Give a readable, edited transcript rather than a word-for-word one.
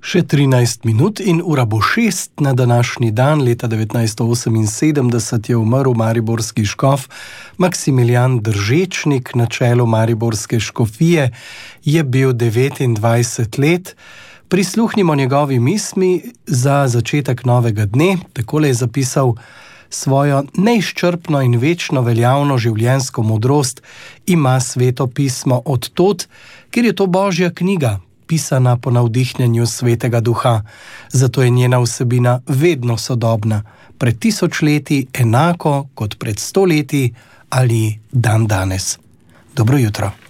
Še 13 minut in ura bo 6 na današnji dan. Leta 1978 je umrl mariborski škof Maksimilijan Držečnik. Na čelu mariborske škofije je bil 29 let. Prisluhnimo njegovi misli za začetek novega dne. Takole je zapisal: svojo neizčrpno in večno veljavno življenjsko modrost ima Sveto pismo od tod, ker je to Božja knjiga, pisana po navdihnjenju Svetega Duha. Zato je njena vsebina vedno sodobna, pred 1000 leti enako kot pred 100 leti ali dandanes. Dobro jutro.